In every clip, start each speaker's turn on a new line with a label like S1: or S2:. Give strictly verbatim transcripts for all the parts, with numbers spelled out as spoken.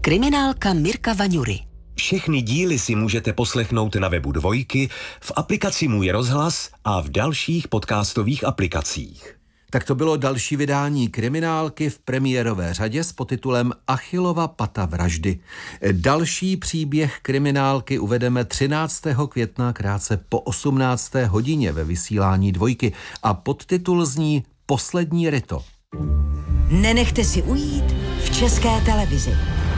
S1: Kriminálka Mirka Vaňury.
S2: Všechny díly si můžete poslechnout na webu Dvojky, v aplikaci Můj rozhlas a v dalších podcastových aplikacích.
S3: Tak to bylo další vydání Kriminálky v premiérové řadě s podtitulem Achillova pata vraždy. Další příběh Kriminálky uvedeme třináctého května krátce po osmnácté hodině ve vysílání Dvojky a podtitul zní Poslední ryto.
S4: Nenechte si ujít v České televizi.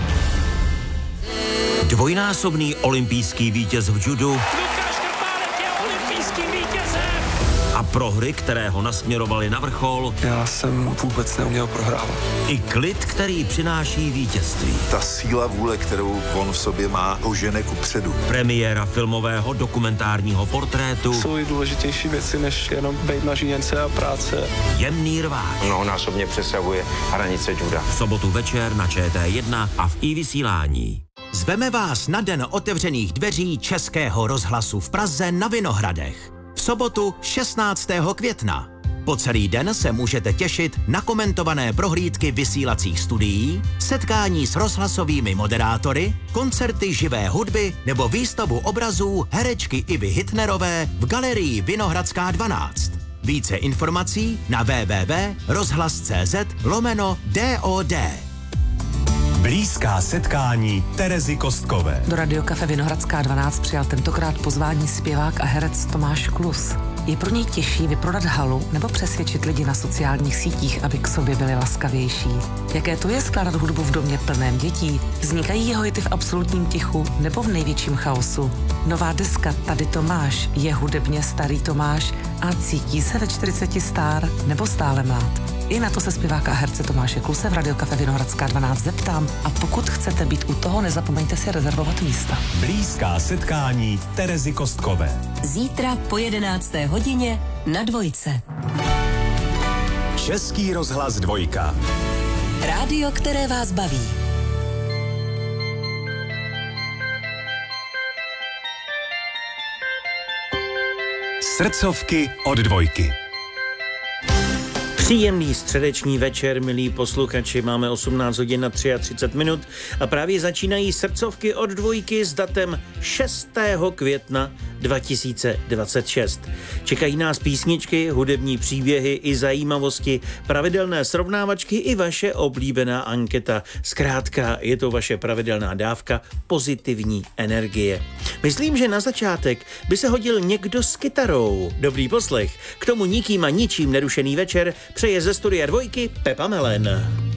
S5: Dvojnásobný olympijský vítěz v judu
S6: Lukáš Krpálek je olympijským vítězem.
S5: A prohry, které ho nasměrovaly na vrchol.
S7: Já jsem vůbec neuměl prohrávat.
S5: I klid, který přináší vítězství.
S8: Ta síla vůle, kterou on v sobě má, ho žene kupředu.
S5: Premiéra filmového dokumentárního portrétu.
S7: Jsou i důležitější věci, než jenom bejt na žíněnce a práce.
S5: Jemný rváč.
S9: Mnohonásobně přesahuje hranice juda.
S5: V sobotu večer na Č T jedna a v iVysílání.
S10: Zveme vás na den otevřených dveří Českého rozhlasu v Praze na Vinohradech. V sobotu šestnáctého května. Po celý den se můžete těšit na komentované prohlídky vysílacích studií, setkání s rozhlasovými moderátory, koncerty živé hudby nebo výstavu obrazů herečky Ivy Hitnerové v galerii Vinohradská dvanáct. Více informací na www tečka rozhlas tečka cz lomeno dod.
S11: Blízká setkání Terezy Kostkové.
S1: Do Radiokafe Vinohradská dvanáct přijal tentokrát pozvání zpěvák a herec Tomáš Klus. Je pro něj těžší vyprodat halu nebo přesvědčit lidi na sociálních sítích, aby k sobě byli laskavější. Jaké to je skládat hudbu v domě plném dětí? Vznikají jeho hity v absolutním tichu nebo v největším chaosu? Nová deska Tady Tomáš je hudebně starý Tomáš a cítí se ve čtyřiceti star nebo stále mlád? I na to se zpěváka a herce Tomáše Kluse v Radiokafe Vinohradská dvanáct zeptám a pokud chcete být u toho, nezapomeňte si rezervovat místa.
S11: Blízká setkání Terezy Kostkové.
S4: Zítra po jedenácté hodině na Dvojce.
S11: Český rozhlas Dvojka.
S4: Rádio, které vás baví.
S11: Srdcovky od Dvojky.
S12: Příjemný středeční večer, milí posluchači, máme osmnáct hodin na třicet tři minut a právě začínají srdcovky od Dvojky s datem šestého května dva tisíce dvacet šest. Čekají nás písničky, hudební příběhy i zajímavosti, pravidelné srovnávačky i vaše oblíbená anketa. Zkrátka, je to vaše pravidelná dávka pozitivní energie. Myslím, že na začátek by se hodil někdo s kytarou. Dobrý poslech. K tomu nikým a ničím nerušený večer přeje ze studia Dvojky Pepa Melen.